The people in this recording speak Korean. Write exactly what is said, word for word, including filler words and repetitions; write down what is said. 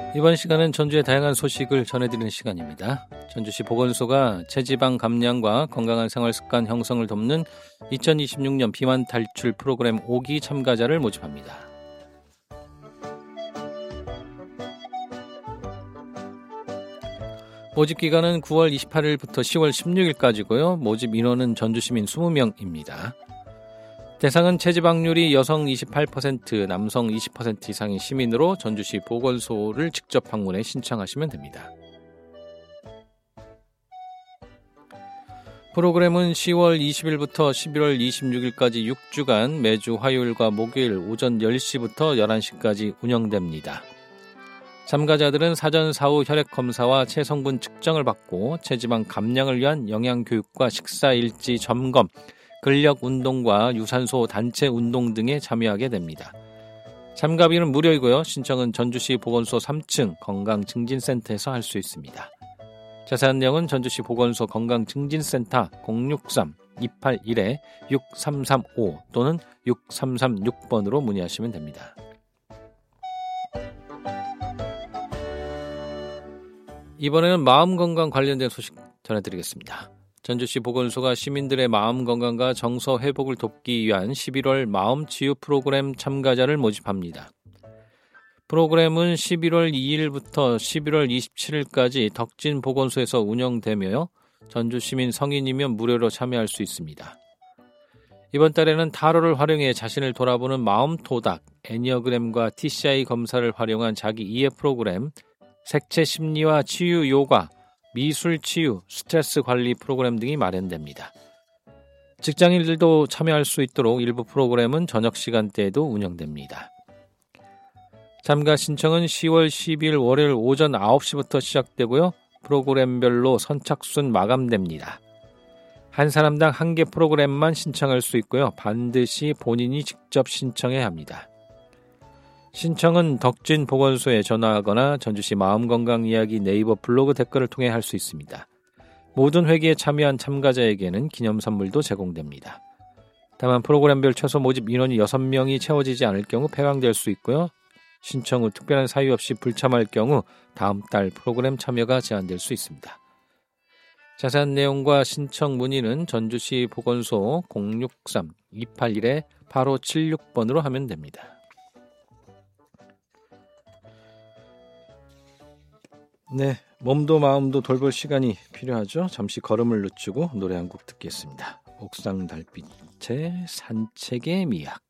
이번 시간은 전주의 다양한 소식을 전해드리는 시간입니다. 전주시 보건소가 체지방 감량과 건강한 생활습관 형성을 돕는 이천이십육 년 비만 탈출 프로그램 오 기 참가자를 모집합니다. 모집 기간은 구월 이십팔일부터 시월 십육일까지고요. 모집 인원은 전주시민 이십 명입니다. 대상은 체지방률이 여성 이십팔 퍼센트, 남성 이십 퍼센트 이상인 시민으로 전주시 보건소를 직접 방문해 신청하시면 됩니다. 프로그램은 시월 이십일부터 십일월 이십육일까지 육 주간 매주 화요일과 목요일 오전 열 시부터 열한 시까지 운영됩니다. 참가자들은 사전 사후 혈액검사와 체성분 측정을 받고 체지방 감량을 위한 영양교육과 식사일지 점검, 근력운동과 유산소 단체 운동 등에 참여하게 됩니다. 참가비는 무료이고요. 신청은 전주시 보건소 삼 층 건강증진센터에서 할 수 있습니다. 자세한 내용은 전주시 보건소 건강증진센터 공육삼 이팔일 육삼삼오 또는 육삼삼육 번으로 문의하시면 됩니다. 이번에는 마음건강 관련된 소식 전해드리겠습니다. 전주시 보건소가 시민들의 마음 건강과 정서 회복을 돕기 위한 십일월 마음치유 프로그램 참가자를 모집합니다. 프로그램은 십일월 이일부터 십일월 이십칠일까지 덕진 보건소에서 운영되며 전주 시민 성인이면 무료로 참여할 수 있습니다. 이번 달에는 타로를 활용해 자신을 돌아보는 마음 토닥, 애니어그램과 티씨아이 검사를 활용한 자기 이해 프로그램, 색채 심리와 치유 요가, 미술 치유, 스트레스 관리 프로그램 등이 마련됩니다. 직장인들도 참여할 수 있도록 일부 프로그램은 저녁 시간대에도 운영됩니다. 참가 신청은 시월 십이일 월요일 오전 아홉 시부터 시작되고요. 프로그램별로 선착순 마감됩니다. 한 사람당 한 개 프로그램만 신청할 수 있고요. 반드시 본인이 직접 신청해야 합니다. 신청은 덕진 보건소에 전화하거나 전주시 마음건강 이야기 네이버 블로그 댓글을 통해 할 수 있습니다. 모든 회기에 참여한 참가자에게는 기념 선물도 제공됩니다. 다만 프로그램별 최소 모집 인원이 여섯 명이 채워지지 않을 경우 폐강될 수 있고요. 신청 후 특별한 사유 없이 불참할 경우 다음 달 프로그램 참여가 제한될 수 있습니다. 자세한 내용과 신청 문의는 전주시 보건소 공육삼 이팔일 팔오칠육 번으로 하면 됩니다. 네, 몸도 마음도 돌볼 시간이 필요하죠. 잠시 걸음을 늦추고 노래 한 곡 듣겠습니다. 옥상 달빛의 산책의 미학.